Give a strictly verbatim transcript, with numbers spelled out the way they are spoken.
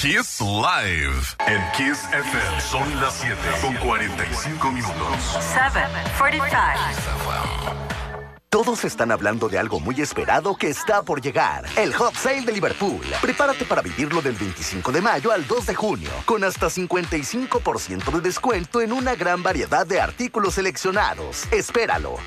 Kiss Live. En Kiss F M son las siete con cuarenta y cinco minutos. siete cuarenta y cinco. Todos están hablando de algo muy esperado que está por llegar. El Hot Sale de Liverpool. Prepárate para vivirlo del veinticinco de mayo al dos de junio, con hasta cincuenta y cinco por ciento de descuento en una gran variedad de artículos seleccionados. Espéralo.